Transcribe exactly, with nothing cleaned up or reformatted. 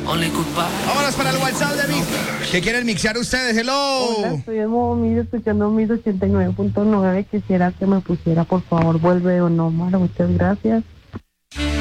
Vámonos para el WhatsApp de Mix. ¿Qué quieren mixear ustedes? Hello. Hola, estoy en modo Mix escuchando Mix ochenta y nueve punto nueve. Quisiera que me pusiera, por favor, Vuelve Don Omar. Muchas gracias.